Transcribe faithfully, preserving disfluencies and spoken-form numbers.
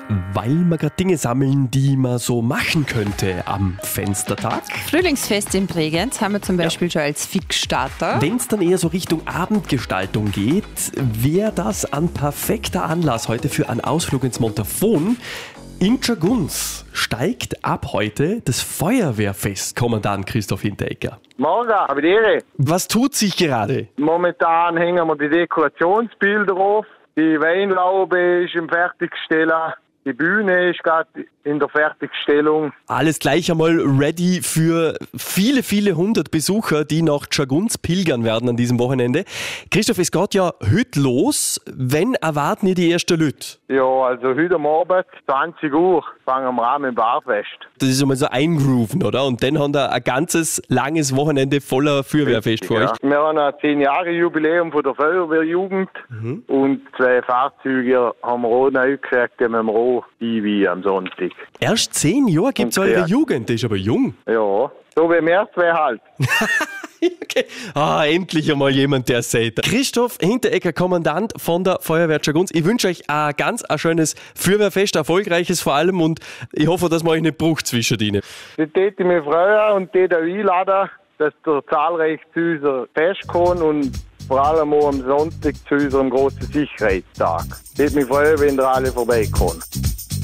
weil wir gerade Dinge sammeln, die man so machen könnte am Fenstertag. Frühlingsfest in Bregenz haben wir zum Beispiel ja schon als Fixstarter. Wenn es dann eher so Richtung Abendgestaltung geht, wäre das ein perfekter Anlass heute für einen Ausflug ins Montafon. In Tschagunz steigt ab heute das Feuerwehrfest, Kommandant Christoph Hinteregger. Morgen, habe die Ehre. Was tut sich gerade? Momentan hängen wir die Dekorationsbilder auf. Die Weinlaube ist im Fertigstellen. Die Bühne ist gerade in der Fertigstellung. Alles gleich einmal ready für viele, viele hundert Besucher, die nach Tschagunz pilgern werden an diesem Wochenende. Christoph, es geht ja heute los. Wann erwarten ihr die ersten Leute? Ja, also heute Abend, zwanzig Uhr, fangen wir an mit dem Barfest. Das ist einmal so eingrooven, oder? Und dann haben wir ein ganzes, langes Wochenende voller Feuerwehrfest für euch. Ja. Wir haben ein zehn Jahre Jubiläum von der Feuerwehrjugend mhm. und zwei Fahrzeuge haben wir auch neu gekriegt, die müssen wir auch einweihen am Sonntag. Erst zehn Jahre gibt es eure Jugend, das ist aber jung. Ja, so wie wir zwei halt. Okay. Ah, endlich einmal jemand, der es sagt. Christoph Hinteregger, Kommandant von der Feuerwehr Tschagunz. Ich wünsche euch ein ganz ein schönes Feuerwehrfest, erfolgreiches vor allem, und ich hoffe, dass man euch nicht braucht zwischen ihnen. Das würde ich mich freuen und die einladen, dass ihr zahlreich zu unserem Fest kommt und vor allem auch am Sonntag zu unserem grossen Sicherheitstag. Ich würde mich freuen, wenn ihr alle vorbeikommt.